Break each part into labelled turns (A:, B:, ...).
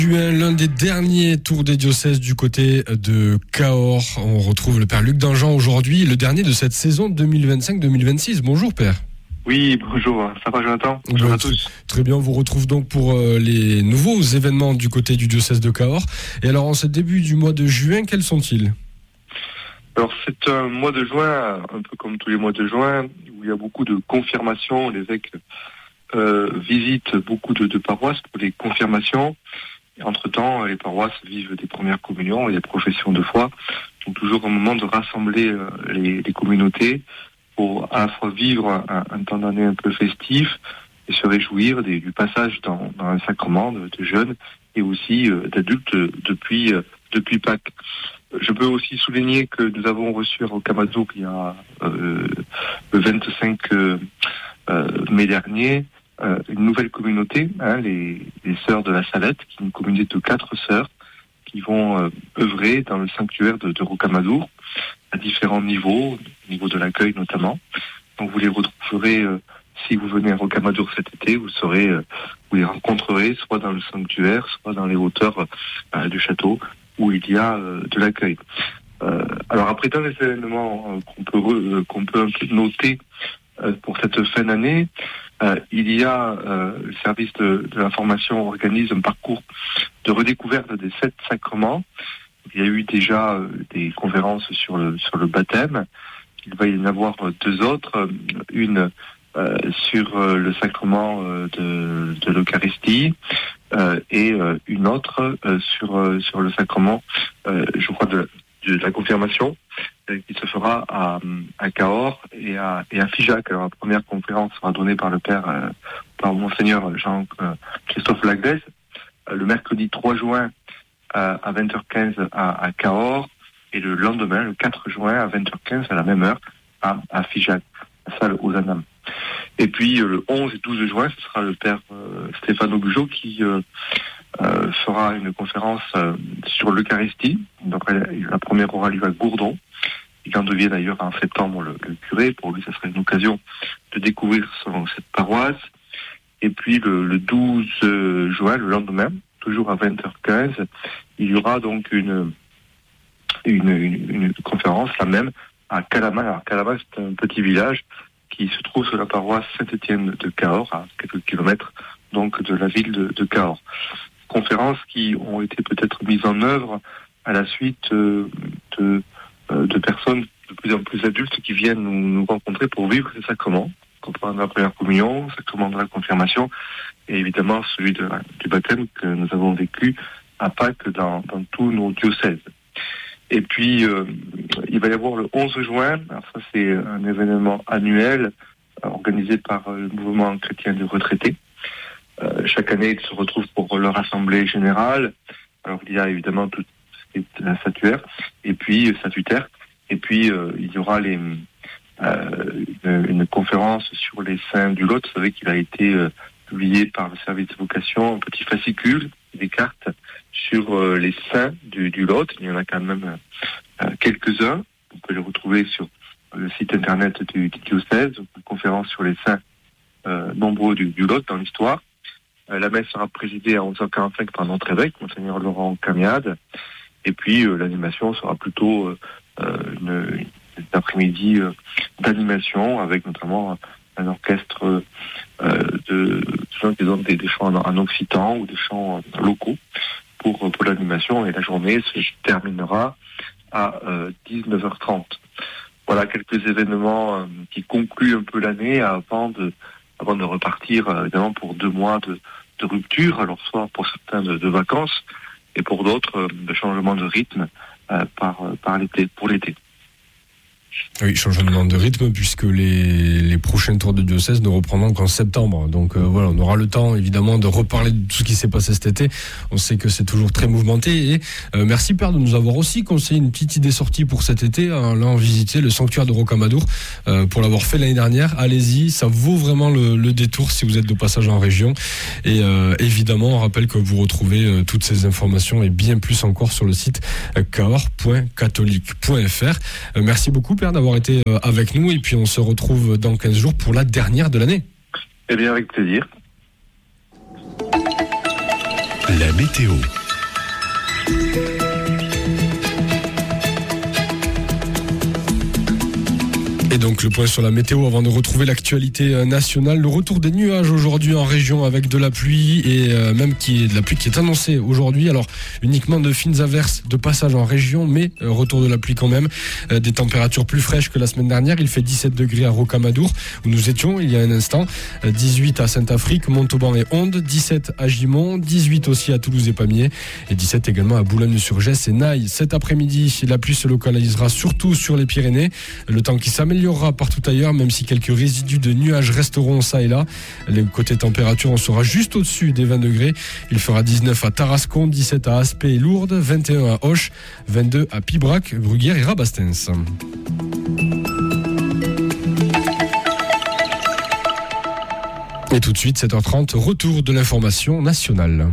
A: Juin, l'un des derniers tours des diocèses du côté de Cahors. On retrouve le Père Luc Dangean aujourd'hui, le dernier de cette saison 2025-2026. Bonjour Père.
B: Oui, bonjour, ça va Jonathan? Bonjour à tous.
A: Très bien, on vous retrouve donc pour les nouveaux événements du côté du diocèse de Cahors. Et alors en ce début du mois de juin, quels sont-ils?
B: Alors c'est un mois de juin, un peu comme tous les mois de juin, où il y a beaucoup de confirmations. L'évêque visite beaucoup de paroisses pour les confirmations. Et entre-temps, les paroisses vivent des premières communions et des professions de foi. Donc toujours un moment de rassembler les communautés pour à la fois vivre un temps d'année un peu festif et se réjouir du passage dans un sacrement de jeunes et aussi d'adultes depuis Pâques. Je peux aussi souligner que nous avons reçu à Rocamadour il y a le 25 mai dernier une nouvelle communauté, les Sœurs de la Salette, qui est une communauté de 4 sœurs qui vont œuvrer dans le sanctuaire de Rocamadour à différents niveaux, au niveau de l'accueil notamment. Donc vous les retrouverez si vous venez à Rocamadour cet été, vous les rencontrerez soit dans le sanctuaire, soit dans les hauteurs du château où il y a de l'accueil. Alors après dans les événements qu'on peut un peu noter pour cette fin d'année, il y a le service de l'information organise un parcours de redécouverte des 7 sacrements. Il y a eu déjà des conférences sur le baptême. Il va y en avoir 2 autres, une sur le sacrement de l'Eucharistie et une autre sur le sacrement, je crois, de la confirmation, qui se fera à Cahors et à Figeac. Alors la première conférence sera donnée par par Monseigneur Jean-Christophe Lagrèze, le mercredi 3 juin à 20h15 à Cahors, et le lendemain, le 4 juin à 20h15 à la même heure à Figeac, la salle aux Anames. Et puis le 11 et 12 juin, ce sera le Père Stéphane Aubugeot qui fera une conférence sur l'Eucharistie. Donc la première aura lieu à Gourdon. Il en devient d'ailleurs en septembre le curé. Pour lui, ça serait une occasion de découvrir cette paroisse. Et puis le 12 juin, le lendemain, toujours à 20h15, il y aura donc une conférence, la même, à Calaman. Alors Calaman, c'est un petit village qui se trouve sur la paroisse Saint-Étienne de Cahors, à quelques kilomètres donc de la ville de Cahors. Conférences qui ont été peut-être mises en œuvre à la suite de personnes de plus en plus adultes qui viennent nous rencontrer pour vivre ces sacrements, comprendre la première communion, le sacrement de la confirmation, et évidemment celui du baptême que nous avons vécu à Pâques dans tous nos diocèses. Et puis, il va y avoir le 11 juin, alors ça c'est un événement annuel organisé par le mouvement chrétien des retraités. Chaque année, ils se retrouvent pour leur assemblée générale. Alors il y a évidemment tout ce qui est statutaire, et puis il y aura une conférence sur les saints du Lot. Vous savez qu'il a été publié par le service de vocation, un petit fascicule, des cartes sur les saints du Lot. Il y en a quand même quelques-uns. On peut les retrouver sur le site internet du diocèse, une conférence sur les saints nombreux du Lot dans l'histoire. La messe sera présidée à 11h45 par notre évêque, Monseigneur Laurent Camiade. Et puis l'animation sera plutôt une après-midi d'animation, avec notamment un orchestre de gens qui donnent des chants en occitan ou des chants locaux pour l'animation. Et la journée se terminera à 19h30. Voilà quelques événements qui concluent un peu l'année avant de repartir évidemment pour 2 mois de rupture, alors soit pour certains de vacances et pour d'autres de changement de rythme pour l'été.
A: Oui, changement de rythme, puisque les prochains tours de diocèse ne reprendront qu'en septembre. Donc voilà, on aura le temps évidemment de reparler de tout ce qui s'est passé cet été. On sait que c'est toujours très mouvementé. Et merci Père de nous avoir aussi conseillé une petite idée sortie pour cet été, en allant visiter le sanctuaire de Rocamadour, pour l'avoir fait l'année dernière. Allez-y, ça vaut vraiment le détour si vous êtes de passage en région. Et évidemment, on rappelle que vous retrouvez toutes ces informations et bien plus encore sur le site cahors.catholique.fr. Merci beaucoup Père d'avoir été avec nous, et puis on se retrouve dans 15 jours pour la dernière de l'année.
B: Eh bien, avec plaisir.
C: La météo.
A: Et donc le point sur la météo avant de retrouver l'actualité nationale. Le retour des nuages aujourd'hui en région avec de la pluie et même de la pluie qui est annoncée aujourd'hui. Alors uniquement de fines averses de passage en région, mais retour de la pluie quand même. Des températures plus fraîches que la semaine dernière. Il fait 17 degrés à Rocamadour où nous étions il y a un instant. 18 à Saint-Afrique, Montauban et Onde. 17 à Gimont. 18 aussi à Toulouse et Pamiers. Et 17 également à Boulogne-sur-Gesse et Naï. Cet après-midi, la pluie se localisera surtout sur les Pyrénées. Le temps qui s'améliorera partout ailleurs, même si quelques résidus de nuages resteront ça et là. Les côtés température, on sera juste au-dessus des 20 degrés. Il fera 19 à Tarascon, 17 à Aspet et Lourdes, 21 à Auch, 22 à Pibrac, Bruguière et Rabastens. Et tout de suite, 7h30, retour de l'information nationale.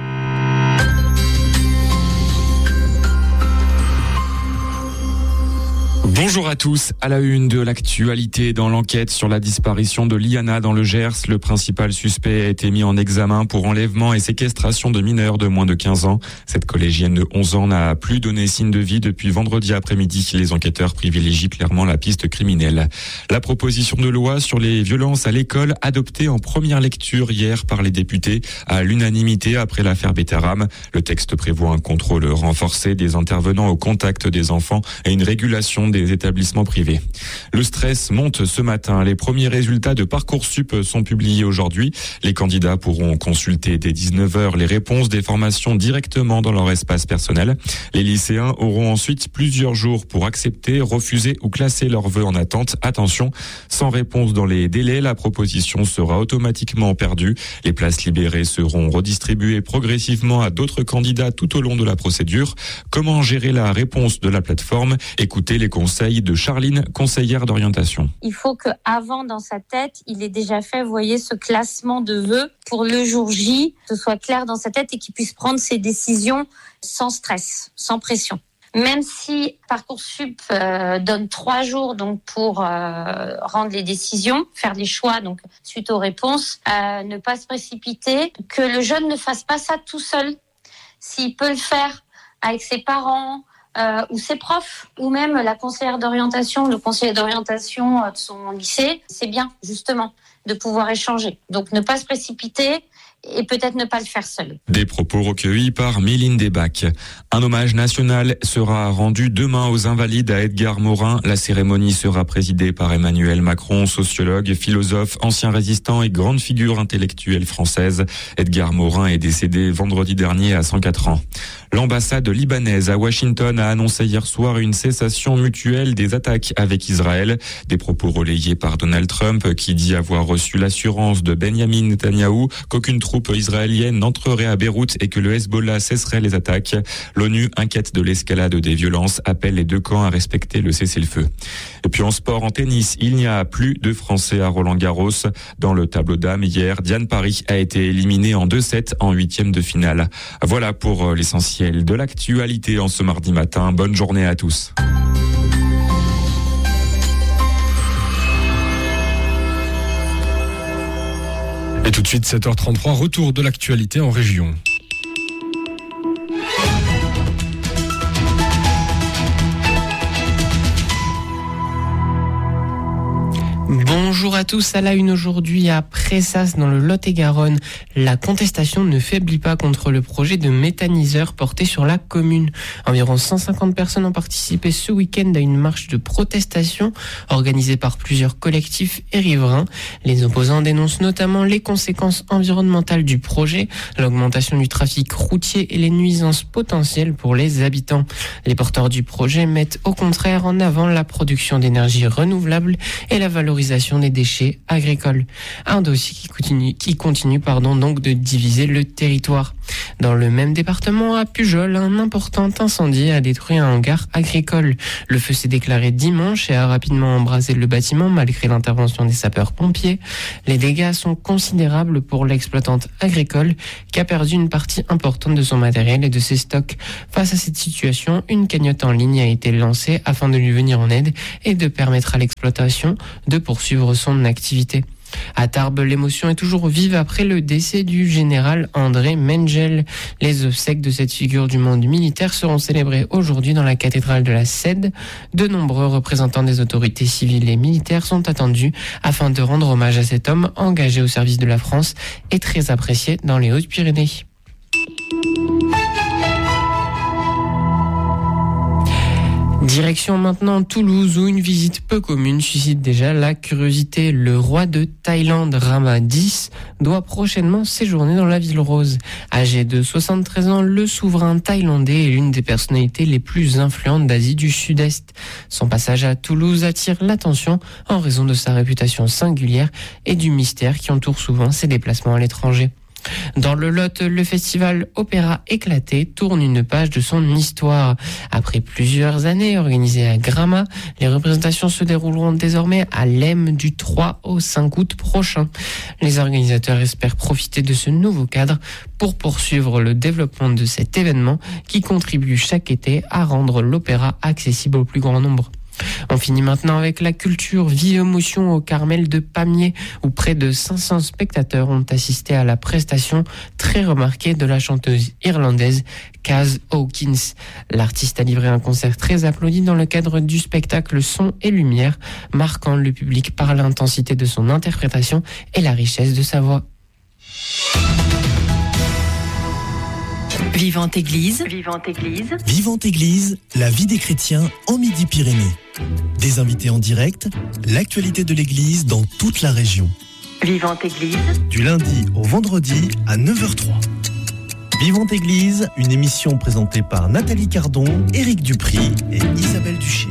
D: Bonjour à tous. À la une de l'actualité, dans l'enquête sur la disparition de Liana dans le Gers, le principal suspect a été mis en examen pour enlèvement et séquestration de mineurs de moins de 15 ans. Cette collégienne de 11 ans n'a plus donné signe de vie depuis vendredi après-midi. Les enquêteurs privilégient clairement la piste criminelle. La proposition de loi sur les violences à l'école, adoptée en première lecture hier par les députés à l'unanimité après l'affaire Betaram. Le texte prévoit un contrôle renforcé des intervenants au contact des enfants et une régulation des établissements privés. Le stress monte ce matin. Les premiers résultats de Parcoursup sont publiés aujourd'hui. Les candidats pourront consulter dès 19h les réponses des formations directement dans leur espace personnel. Les lycéens auront ensuite plusieurs jours pour accepter, refuser ou classer leurs vœux en attente. Attention, sans réponse dans les délais, la proposition sera automatiquement perdue. Les places libérées seront redistribuées progressivement à d'autres candidats tout au long de la procédure. Comment gérer la réponse de la plateforme? Écoutez les conseils de Charline, conseillère d'orientation.
E: Il faut qu'avant, dans sa tête, il ait déjà fait, vous voyez, ce classement de vœux pour le jour J, que ce soit clair dans sa tête et qu'il puisse prendre ses décisions sans stress, sans pression. Même si Parcoursup donne 3 jours donc pour rendre les décisions, faire les choix donc suite aux réponses, ne pas se précipiter, que le jeune ne fasse pas ça tout seul. S'il peut le faire avec ses parents, ou ses profs, ou même la conseillère d'orientation, le conseiller d'orientation de son lycée, c'est bien, justement, de pouvoir échanger. Donc, ne pas se précipiter et peut-être ne pas le faire seul.
D: Des propos recueillis par Méline Desbacs. Un hommage national sera rendu demain aux Invalides à Edgar Morin. La cérémonie sera présidée par Emmanuel Macron, sociologue, philosophe, ancien résistant et grande figure intellectuelle française. Edgar Morin est décédé vendredi dernier à 104 ans. L'ambassade libanaise à Washington a annoncé hier soir une cessation mutuelle des attaques avec Israël. Des propos relayés par Donald Trump qui dit avoir reçu l'assurance de Benjamin Netanyahou qu'aucune troupe israélienne n'entrerait à Beyrouth et que le Hezbollah cesserait les attaques. L'ONU, inquiète de l'escalade des violences, appelle les deux camps à respecter le cessez-le-feu. Et puis en sport, en tennis, il n'y a plus de Français à Roland-Garros. Dans le tableau dames hier, Diane Paris a été éliminée en 2-7 en 8e de finale. Voilà pour l'essentiel de l'actualité en ce mardi matin. Bonne journée à tous.
A: Et tout de suite, 7h33, retour de l'actualité en région.
F: Bonjour à tous, à la une aujourd'hui à Pressas dans le Lot-et-Garonne. La contestation ne faiblit pas contre le projet de méthaniseur porté sur la commune. Environ 150 personnes ont participé ce week-end à une marche de protestation organisée par plusieurs collectifs et riverains. Les opposants dénoncent notamment les conséquences environnementales du projet, l'augmentation du trafic routier et les nuisances potentielles pour les habitants. Les porteurs du projet mettent au contraire en avant la production d'énergie renouvelable et la valorisation des déchets agricoles. Un dossier qui continue donc de diviser le territoire. Dans le même département, à Pujol, un important incendie a détruit un hangar agricole. Le feu s'est déclaré dimanche et a rapidement embrasé le bâtiment malgré l'intervention des sapeurs-pompiers. Les dégâts sont considérables pour l'exploitante agricole qui a perdu une partie importante de son matériel et de ses stocks. Face à cette situation, une cagnotte en ligne a été lancée afin de lui venir en aide et de permettre à l'exploitation de poursuivre son activité. À Tarbes, l'émotion est toujours vive après le décès du général André Mengel. Les obsèques de cette figure du monde militaire seront célébrées aujourd'hui dans la cathédrale de la Cède. De nombreux représentants des autorités civiles et militaires sont attendus afin de rendre hommage à cet homme engagé au service de la France et très apprécié dans les Hautes-Pyrénées. Direction maintenant Toulouse où une visite peu commune suscite déjà la curiosité. Le roi de Thaïlande, Rama X, doit prochainement séjourner dans la ville rose. Âgé de 73 ans, le souverain thaïlandais est l'une des personnalités les plus influentes d'Asie du Sud-Est. Son passage à Toulouse attire l'attention en raison de sa réputation singulière et du mystère qui entoure souvent ses déplacements à l'étranger. Dans le Lot, le festival Opéra Éclaté tourne une page de son histoire. Après plusieurs années organisées à Gramma, les représentations se dérouleront désormais à l'EM du 3 au 5 août prochain. Les organisateurs espèrent profiter de ce nouveau cadre pour poursuivre le développement de cet événement qui contribue chaque été à rendre l'opéra accessible au plus grand nombre. On finit maintenant avec la culture Vie Émotion au Carmel de Pamiers où près de 500 spectateurs ont assisté à la prestation très remarquée de la chanteuse irlandaise Kaz Hawkins. L'artiste a livré un concert très applaudi dans le cadre du spectacle Son et Lumière, marquant le public par l'intensité de son interprétation et la richesse de sa voix.
C: Vivante Église.
G: Vivante Église.
H: Vivante Église, la vie des chrétiens en Midi-Pyrénées. Des invités en direct, l'actualité de l'Église dans toute la région.
G: Vivante Église.
H: Du lundi au vendredi à 9h03. Vivante Église, une émission présentée par Nathalie Cardon, Éric Dupry et Isabelle Duché.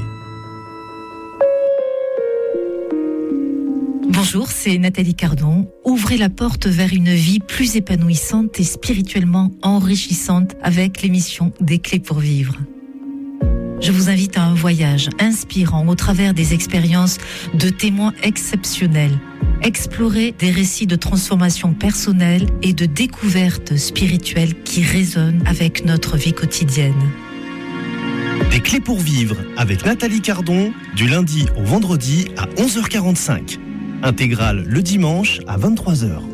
C: Bonjour, c'est Nathalie Cardon. Ouvrez la porte vers une vie plus épanouissante et spirituellement enrichissante avec l'émission Des Clés pour vivre. Je vous invite à un voyage inspirant au travers des expériences de témoins exceptionnels. Explorer des récits de transformation personnelle et de découverte spirituelle qui résonnent avec notre vie quotidienne.
H: Des Clés pour vivre avec Nathalie Cardon, du lundi au vendredi à 11h45. Intégrale le dimanche à 23h.